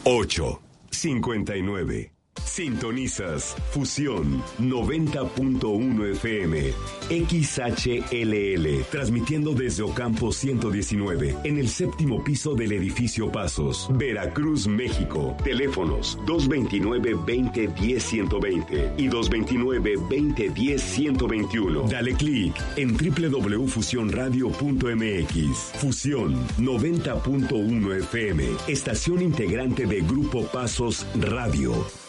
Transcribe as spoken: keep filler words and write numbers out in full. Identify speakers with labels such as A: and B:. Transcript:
A: ocho cincuenta y nueve. Sintonizas Fusión noventa punto uno F M, X H L L, transmitiendo desde Ocampo ciento diecinueve, en el séptimo piso del edificio Pasos, Veracruz, México. Teléfonos dos veintinueve, veinte, diez, ciento veinte y dos veintinueve, veinte, diez, ciento veintiuno. Dale clic en doble u doble u doble u punto fusión radio punto m x. Fusión noventa punto uno F M, estación integrante de Grupo Pasos Radio.